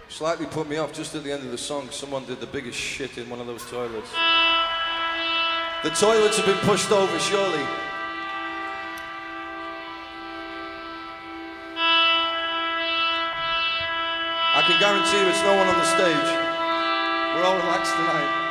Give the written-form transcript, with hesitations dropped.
Slightly put me off just at the end of the song. Someone did the biggest shit in one of those toilets. The toilets have been pushed over, surely. I can guarantee you it's no one on the stage. We're all relaxed tonight.